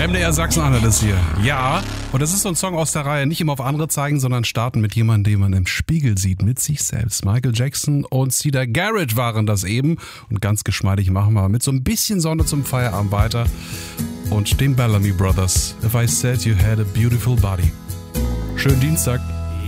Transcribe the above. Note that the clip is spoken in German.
MDR Sachsen-Anhalt ist hier. Ja, und das ist so ein Song aus der Reihe, nicht immer auf andere zeigen, sondern starten mit jemandem, den man im Spiegel sieht, mit sich selbst. Michael Jackson und Cedar Garrett waren das eben. Und ganz geschmeidig machen wir mit so ein bisschen Sonne zum Feierabend weiter. Und den Bellamy Brothers, If I Said You Had a Beautiful Body. Schönen Dienstag.